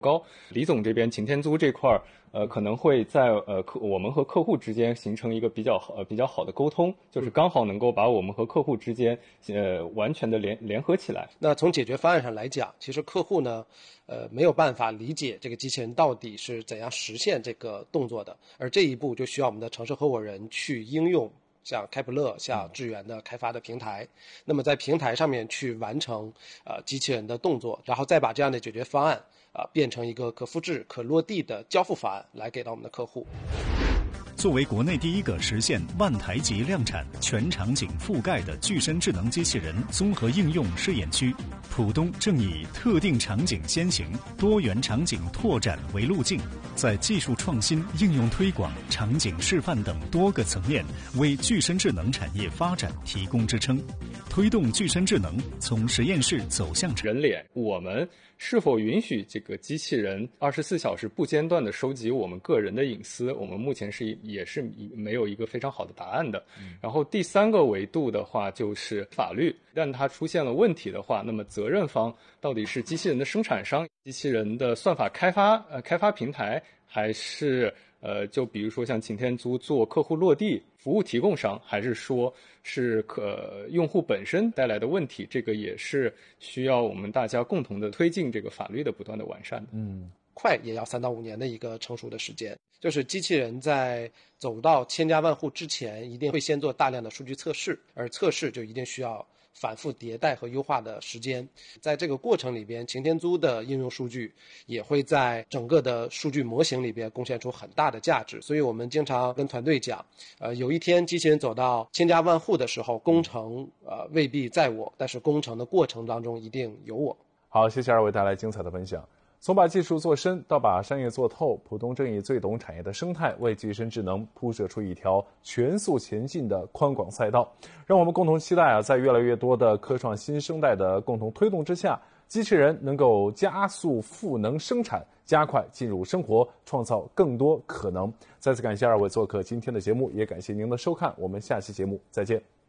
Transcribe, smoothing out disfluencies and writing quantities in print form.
高。李总这边擎天租这块可能会在我们和客户之间形成一个比较好的沟通，就是刚好能够把我们和客户之间完全的联合起来。 那从解决方案上来讲，其实客户呢没有办法理解这个机器人到底是怎样实现这个动作的，而这一步就需要我们的城市合伙人去应用像开普勒、像智源的开发的平台，那么在平台上面去完成机器人的动作，然后再把这样的解决方案变成一个可复制、可落地的交付方案来给到我们的客户。 作为国内第一个实现万台级量产、全场景覆盖的具身智能机器人综合应用试验区，浦东正以特定场景先行、多元场景拓展为路径，在技术创新、应用推广、场景示范等多个层面，为具身智能产业发展提供支撑，推动具身智能从实验室走向人脸。我们是否允许这个机器人24小时不间断地收集我们个人的隐私？我们目前也是没有一个非常好的答案的。然后第三个维度的话就是法律，一旦它出现了问题的话，那么责任方到底是机器人的生产商、机器人的算法开发平台，还是就比如说像擎天租做客户落地服务提供商，还是说是用户本身带来的问题？这个也是需要我们大家共同的推进这个法律的不断的完善的。 快也要3到5年的一个成熟的时间，就是机器人在走到千家万户之前，一定会先做大量的数据测试，而测试就一定需要反复迭代和优化的时间。在这个过程里边，擎天租的应用数据也会在整个的数据模型里边贡献出很大的价值。所以我们经常跟团队讲，有一天机器人走到千家万户的时候，工程未必在我，但是工程的过程当中一定有我。 好，谢谢二位带来精彩的分享。从把技术做深到把商业做透，浦东正义最懂产业的生态，为具身智能铺设出一条全速前进的宽广赛道。让我们共同期待在越来越多的科创新生代的共同推动之下，机器人能够加速赋能生产，加快进入生活，创造更多可能。再次感谢二位做客今天的节目，也感谢您的收看，我们下期节目再见。